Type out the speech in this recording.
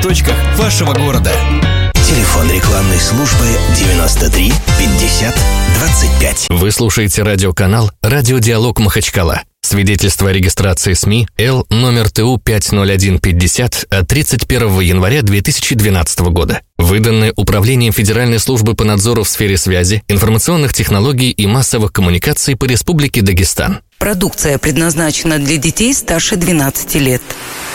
точках вашего города. Телефон рекламной службы 93 50 25. Вы слушаете радиоканал «Радиодиалог Махачкала». Свидетельство о регистрации СМИ Л номер ТУ 50150 от 31 января 2012 года. Выданное Управлением Федеральной службы по надзору в сфере связи, информационных технологий и массовых коммуникаций по Республике Дагестан. Продукция предназначена для детей старше 12 лет.